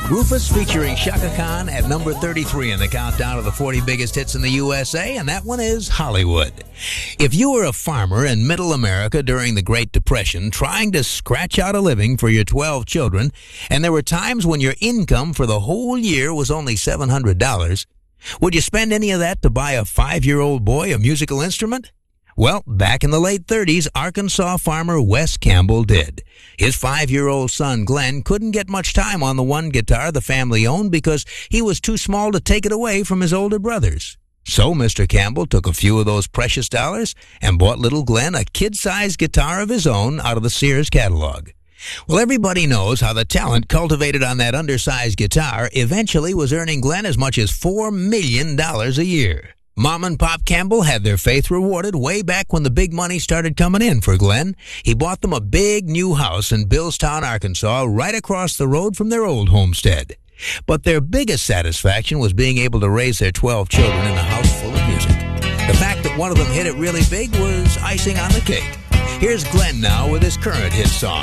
Rufus featuring Chaka Khan at number 33 in the countdown of the 40 biggest hits in the USA, and that one is Hollywood. If you were a farmer in middle America during the Great Depression trying to scratch out a living for your 12 children, and there were times when your income for the whole year was only $700, would you spend any of that to buy a 5-year-old boy a musical instrument? Well, back in the late 30s, Arkansas farmer Wes Campbell did. His 5-year-old son, Glenn, couldn't get much time on the one guitar the family owned because he was too small to take it away from his older brothers. So Mr. Campbell took a few of those precious dollars and bought little Glenn a kid-sized guitar of his own out of the Sears catalog. Well, everybody knows how the talent cultivated on that undersized guitar eventually was earning Glenn as much as $4 million a year. Mom and Pop Campbell had their faith rewarded way back when the big money started coming in for Glenn. He bought them a big new house in Billstown, Arkansas, right across the road from their old homestead. But their biggest satisfaction was being able to raise their 12 children in a house full of music. The fact that one of them hit it really big was icing on the cake. Here's Glenn now with his current hit song.